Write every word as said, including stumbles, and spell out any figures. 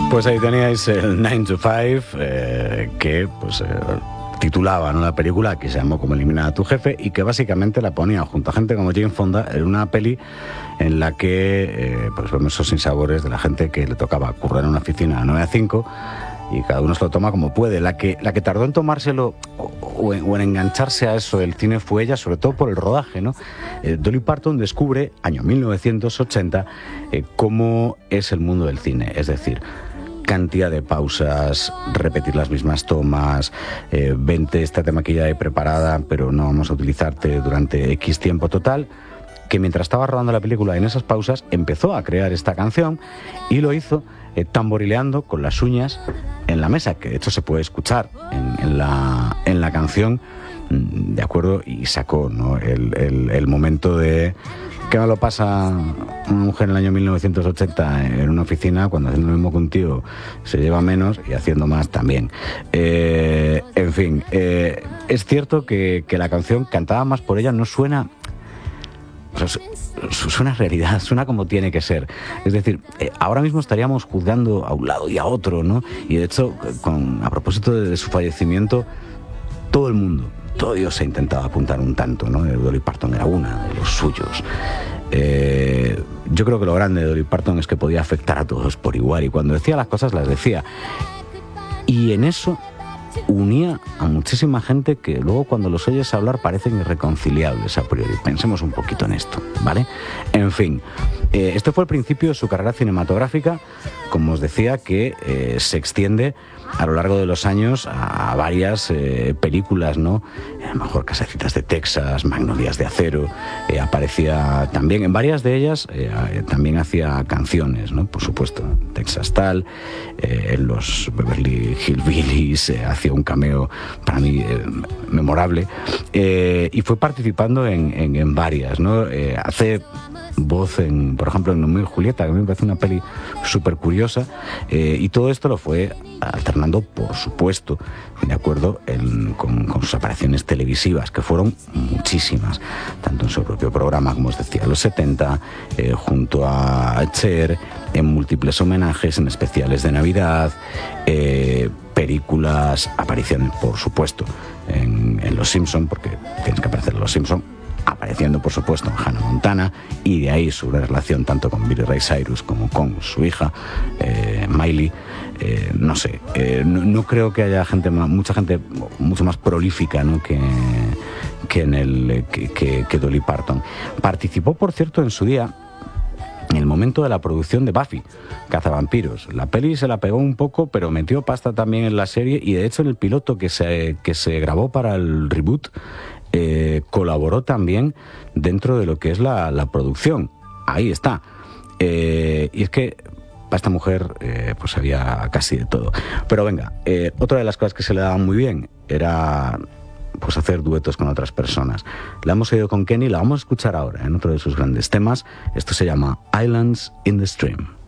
Pues ahí teníais el nine to five, eh, que pues eh, titulaba, ¿no?, la película, que se llamó Cómo eliminar a tu jefe, y que básicamente la ponía junto a gente como Jane Fonda en una peli en la que eh, pues vemos esos sinsabores de la gente que le tocaba currar en una oficina a nueve a cinco y cada uno se lo toma como puede. La que, la que tardó en tomárselo o, o, en, o en engancharse a eso del cine fue ella, sobre todo por el rodaje, ¿no? Eh, Dolly Parton descubre, año mil novecientos ochenta, eh, cómo es el mundo del cine, es decir, cantidad de pausas, repetir las mismas tomas, eh, vente, esta maquillaje preparada, pero no vamos a utilizarte durante X tiempo total, que mientras estaba rodando la película en esas pausas empezó a crear esta canción y lo hizo eh, tamborileando con las uñas en la mesa, que de hecho se puede escuchar en, en, la, en la canción, ¿de acuerdo? Y sacó, ¿no?, el, el, el momento de ¿qué me lo pasa una mujer en el año mil novecientos ochenta en una oficina cuando haciendo lo mismo que un tío se lleva menos y haciendo más también? Eh, en fin, eh, es cierto que, que la canción, cantada más por ella, no suena... O sea, suena realidad, suena como tiene que ser. Es decir, eh, ahora mismo estaríamos juzgando a un lado y a otro, ¿no? Y de hecho, con, a propósito de, de su fallecimiento, todo el mundo, todo Dios se ha intentado apuntar un tanto, ¿no? Dolly Parton era una de los suyos. Eh, yo creo que lo grande de Dolly Parton es que podía afectar a todos por igual, y cuando decía las cosas las decía. Y en eso unía a muchísima gente que luego cuando los oyes hablar parecen irreconciliables a priori. Pensemos un poquito en esto, ¿vale? En fin, eh, este fue el principio de su carrera cinematográfica, como os decía, que eh, se extiende a lo largo de los años a, a varias eh, películas, ¿no? A lo mejor Casecitas de Texas, Magnolias de Acero, eh, aparecía también, en varias de ellas eh, también hacía canciones, ¿no? Por supuesto, Texas Tal, eh, en los Beverly Hillbillies, eh, hacía un cameo para mí eh, memorable, eh, y fue participando en, en, en varias, ¿no? Eh, hace voz en, por ejemplo, en Romeo y Julieta, que a mí me parece una peli súper curiosa, eh, y todo esto lo fue alternando, por supuesto, de acuerdo en, con, con sus apariciones televisivas, que fueron muchísimas, tanto en su propio programa, como os decía, en los setenta, eh, junto a Cher, en múltiples homenajes, en especiales de Navidad, eh, películas, apariciones, por supuesto, en, en Los Simpson, porque tienes que aparecer en Los Simpson, apareciendo por supuesto en Hannah Montana, y de ahí su relación tanto con Billy Ray Cyrus como con su hija eh, Miley. Eh, no sé, eh, no, no creo que haya gente más, mucha gente mucho más prolífica, ¿no?, que, que en el que, que, que Dolly Parton. Participó, por cierto, en su día en el momento de la producción de Buffy Cazavampiros. La peli se la pegó un poco, pero metió pasta también en la serie, y de hecho en el piloto que se, que se grabó para el reboot Eh, colaboró también dentro de lo que es la, la producción. Ahí está. Eh, y es que para esta mujer eh, pues había casi de todo. Pero venga, eh, otra de las cosas que se le daban muy bien era pues hacer duetos con otras personas. La hemos oído con Kenny, la vamos a escuchar ahora en otro de sus grandes temas. Esto se llama Islands in the Stream.